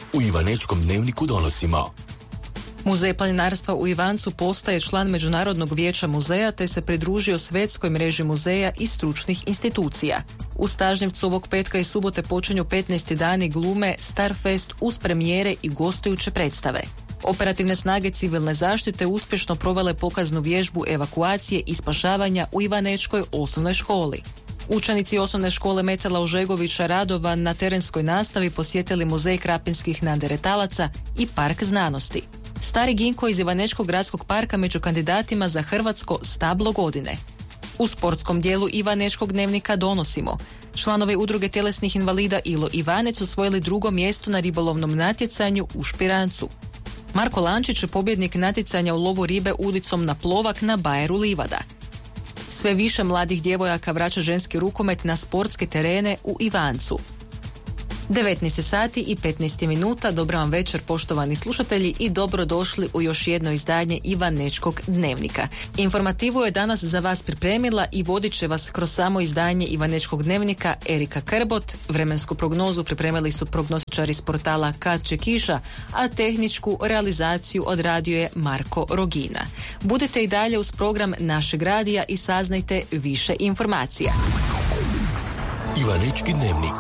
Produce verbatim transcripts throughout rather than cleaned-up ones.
U Ivanečkom dnevniku donosimo: Muzej planinarstva u Ivancu postaje član Međunarodnog vijeća muzeja te se pridružio Svjetskoj mreži muzeja i stručnih institucija. U Stažnjevcu ovog petka i subote počinju petnaesti dani glume Starfest uz premijere i gostujuće predstave. Operativne snage civilne zaštite uspješno provele pokaznu vježbu evakuacije i spašavanja u Ivanečkoj osnovnoj školi. Učenici osnovne škole Metela Ožegovića Radovan na terenskoj nastavi posjetili muzej krapinskih neanderetalaca i park znanosti. Stari Ginko iz Ivanečkog gradskog parka među kandidatima za hrvatsko stablo godine. U sportskom dijelu Ivanečkog dnevnika donosimo: članovi udruge tjelesnih invalida Ilo Ivanec osvojili drugo mjesto na ribolovnom natjecanju u Špirancu. Marko Lančić je pobjednik natjecanja u lovu ribe udicom na plovak na Bajeru Livada. Sve više mladih djevojaka vraća ženski rukomet na sportske terene u Ivancu. devetnaest sati i petnaest minuta. Dobro vam večer, poštovani slušatelji, i dobrodošli u još jedno izdanje Ivanečkog dnevnika. Informativu je danas za vas pripremila i vodit će vas kroz samo izdanje Ivanečkog dnevnika Erika Krbot. Vremensku prognozu pripremili su prognostičari s portala Kad će kiša, a tehničku realizaciju odradio je Marko Rogina. Budite i dalje uz program našeg radija i saznajte više informacija. Ivanečki dnevnik.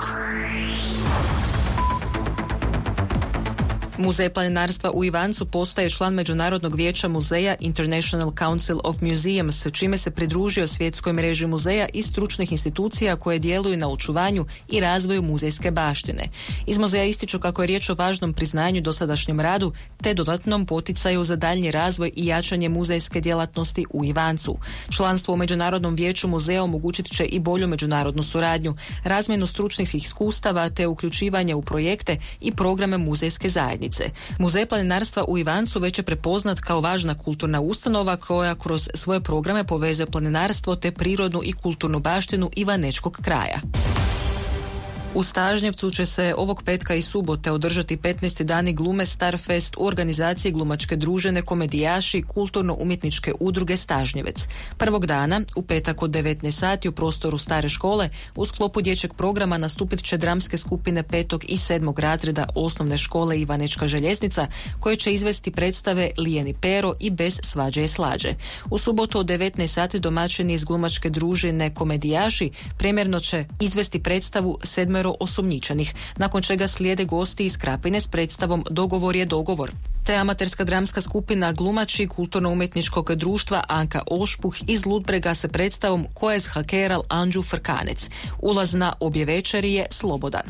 Muzej planinarstva u Ivancu postaje član Međunarodnog vijeća muzeja International Council of Museums, čime se pridružio Svjetskoj mreži muzeja i stručnih institucija koje djeluju na očuvanju i razvoju muzejske baštine. Iz muzeja ističu kako je riječ o važnom priznanju dosadašnjem radu te dodatnom poticaju za daljnji razvoj i jačanje muzejske djelatnosti u Ivancu. Članstvo u Međunarodnom vijeću muzeja omogućit će i bolju međunarodnu suradnju, razmjenu stručnih iskustava te uključivanje u projekte i programe muzejske zajednice. Muzej planinarstva u Ivancu već je prepoznat kao važna kulturna ustanova koja kroz svoje programe povezuje planinarstvo te prirodnu i kulturnu baštinu Ivanečkog kraja. U Stažnjevcu će se ovog petka i subote održati petnaesti dani glume Starfest u organizaciji glumačke družine Komedijaši kulturno-umjetničke udruge Stažnjevec. Prvog dana, u petak od devetnaest sati u prostoru stare škole, u sklopu dječjeg programa nastupit će dramske skupine petog i sedmog razreda osnovne škole Ivanečka željeznica, koje će izvesti predstave Lijeni Pero i Bez svađe i slađe. U subotu od devetnaest sati domaćini iz glumačke družine Komedijaši premjerno će izvesti predstavu Sedme osumnjičenih, nakon čega slijede gosti iz Krapine s predstavom Dogovor je dogovor. Te amaterska dramska skupina glumači kulturno-umjetničkog društva Anka Ošpuh iz Ludbrega se predstavom Ko je zhakeral Anđu Frkanec. Ulaz na obje večeri je slobodan.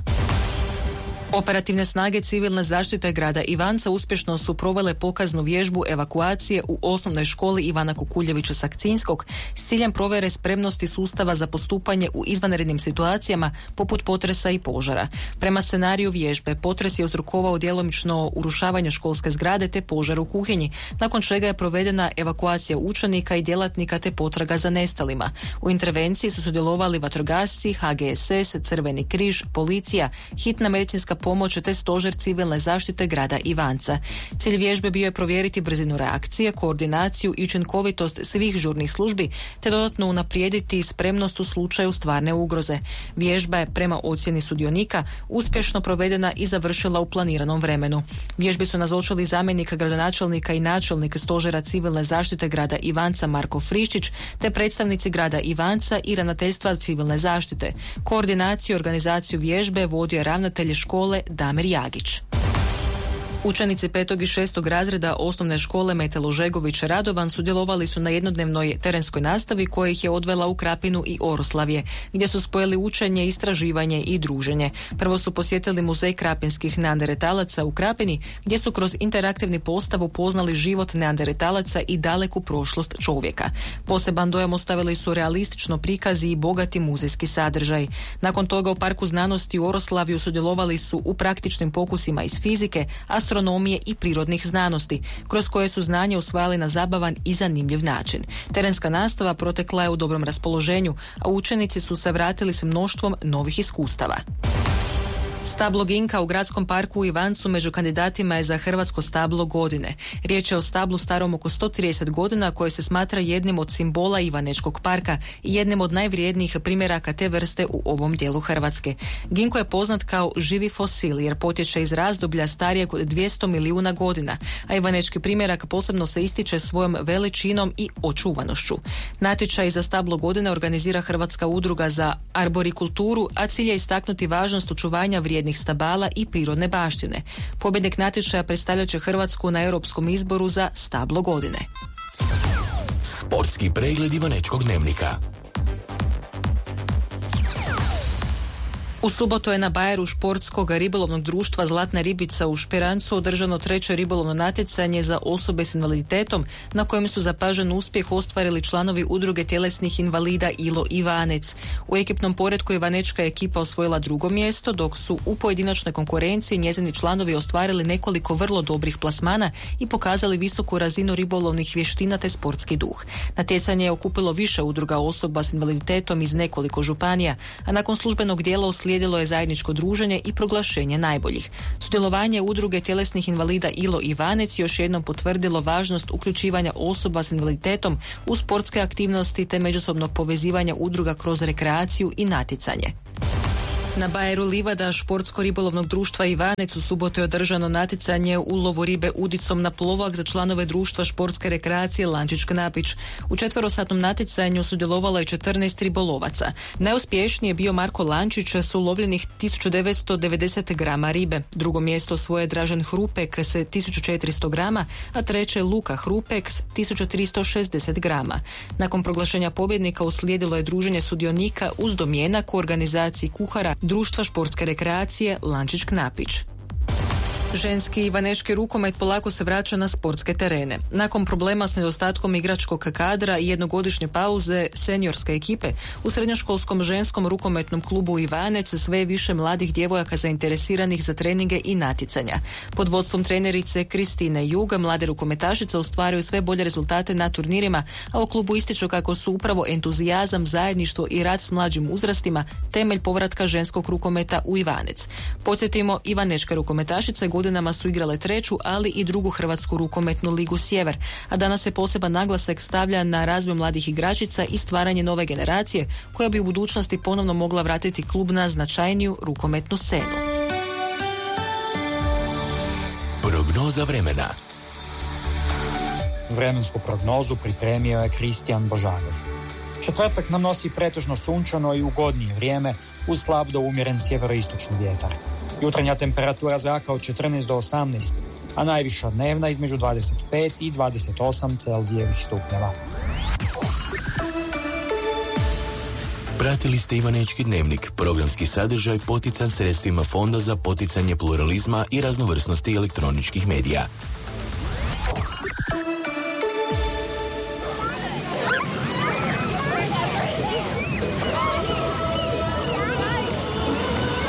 Operativne snage civilne zaštite grada Ivanca uspješno su provele pokaznu vježbu evakuacije u osnovnoj školi Ivana Kukuljevića Sakcinskog s ciljem provjere spremnosti sustava za postupanje u izvanrednim situacijama poput potresa i požara. Prema scenariju vježbe, potres je uzrokovao djelomično urušavanje školske zgrade te požar u kuhinji, nakon čega je provedena evakuacija učenika i djelatnika te potraga za nestalima. U intervenciji su sudjelovali vatrogasci, H G S S, Crveni križ, policija, hitna medicinska pomoć te stožer civilne zaštite grada Ivanca. Cilj vježbe bio je provjeriti brzinu reakcije, koordinaciju i učinkovitost svih žurnih službi te dodatno unaprijediti spremnost u slučaju stvarne ugroze. Vježba je prema ocjeni sudionika uspješno provedena i završila u planiranom vremenu. Vježbi su nazočili zamjenik gradonačelnika i načelnik stožera civilne zaštite grada Ivanca Marko Friščić te predstavnici grada Ivanca i ravnateljstva civilne zaštite. Koordinaciju i organizaciju vježbe vodio je ravnatelj škole Damir Jagić. Učenici petog i šestog razreda osnovne škole Metel Ožegović Radovan sudjelovali su na jednodnevnoj terenskoj nastavi koja ih je odvela u Krapinu i Oroslavje, gdje su spojili učenje, istraživanje i druženje. Prvo su posjetili muzej krapinskih neanderetalaca u Krapini, gdje su kroz interaktivni postav upoznali život neanderetalaca i daleku prošlost čovjeka. Poseban dojam ostavili su realistično prikazi i bogati muzejski sadržaj. Nakon toga u Parku znanosti u Oroslavju sudjelovali su u praktičnim pokusima iz fizike, astronomije i prirodnih znanosti, kroz koje su znanje usvajali na zabavan i zanimljiv način. Terenska nastava protekla je u dobrom raspoloženju, a učenici su se vratili s mnoštvom novih iskustava. Stablo Ginka u gradskom parku u Ivancu među kandidatima je za hrvatsko stablo godine. Riječ je o stablu starom oko sto trideset godina koje se smatra jednim od simbola Ivanečkog parka i jednim od najvrijednijih primjeraka te vrste u ovom dijelu Hrvatske. Ginko je poznat kao živi fosil jer potječe iz razdoblja starijeg od dvjesto milijuna godina, a ivanečki primjerak posebno se ističe svojom veličinom i očuvanošću. Natječaj za stablo godine organizira Hrvatska udruga za arborikulturu, a cilj je istaknuti važnost očuvanja vrijednih stabala i prirodne baštine. Pobjednik natječaja predstavljat će Hrvatsku na europskom izboru za stablo godine. Sportski pregled Ivanečkog dnevnika. U subotu je na Bajeru športskog ribolovnog društva Zlatna ribica u Šperancu održano treće ribolovno natjecanje za osobe s invaliditetom na kojem su zapažen uspjeh ostvarili članovi udruge tjelesnih invalida Ilo Ivanec. U ekipnom poretku Ivanečka ekipa osvojila drugo mjesto, dok su u pojedinačnoj konkurenciji njezini članovi ostvarili nekoliko vrlo dobrih plasmana i pokazali visoku razinu ribolovnih vještina te sportski duh. Natjecanje je okupilo više udruga osoba s invaliditetom iz nekoliko županija, a nakon službenog dijela uslijedilo je zajedničko druženje i proglašenje najboljih. Sudjelovanje udruge tjelesnih invalida Ilo Ivanec još jednom potvrdilo važnost uključivanja osoba s invaliditetom u sportske aktivnosti te međusobnog povezivanja udruga kroz rekreaciju i natjecanje. Na Bajeru livada športsko-ribolovnog društva Ivanec u subotu je održano natjecanje u lovu ribe udicom na plovak za članove društva športske rekreacije Lančić Knapić. U četverosatnom natjecanju sudjelovalo je četrnaest ribolovaca. Najuspješniji je bio Marko Lančić s ulovljenih tisuću devetsto devedeset grama ribe. Drugo mjesto svoje Dražen Hrupek s tisuću četiristo grama, a treće Luka Hrupek s tisuću tristo šezdeset grama. Nakon proglašenja pobjednika uslijedilo je druženje sudionika uz domjenak u organizaciji kuhara Društva športske rekreacije Lančić Knapić. Ženski ivanečki rukomet polako se vraća na sportske terene. Nakon problema s nedostatkom igračkog kadra i jednogodišnje pauze seniorske ekipe, u srednjoškolskom ženskom rukometnom klubu Ivanec sve je više mladih djevojaka zainteresiranih za treninge i natjecanja. Pod vodstvom trenerice Kristine Juga mlade rukometašice ostvaruju sve bolje rezultate na turnirima, a u klubu ističu kako su upravo entuzijazam, zajedništvo i rad s mlađim uzrastima temelj povratka ženskog rukometa u Ivanec. Podsjetimo, ivanečke rukometašice godinama su igrale treću, ali i drugu Hrvatsku rukometnu ligu Sjever, a danas se poseban naglasak stavlja na razvoj mladih igračica i stvaranje nove generacije koja bi u budućnosti ponovno mogla vratiti klub na značajniju rukometnu scenu. Prognoza vremena. Vremensku prognozu pripremio je Kristijan Božanov. Četvrtak nam nosi pretežno sunčano i ugodnije vrijeme uz slab do umjeren sjeveroistočni vjetar. Jutarnja temperatura zraka od četrnaest do osamnaest, a najviša dnevna između dvadeset pet i dvadeset osam Celzijevih stupnjeva. Pratili ste Ivanečki dnevnik, programski sadržaj potican sredstvima Fonda za poticanje pluralizma i raznovrsnosti elektroničkih medija.